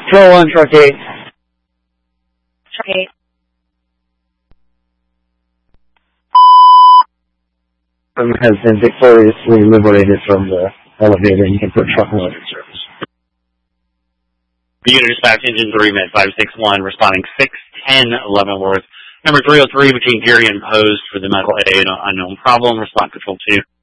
Control 1, Truck 8. Truck 8. Has been victoriously liberated from the elevator, and you can put Truck 1 in service. Unit dispatch, engine 3, Med 561, responding 610 Leavenworth. Number 303 between Geary and Post for the medical aid, unknown problem, response control 2.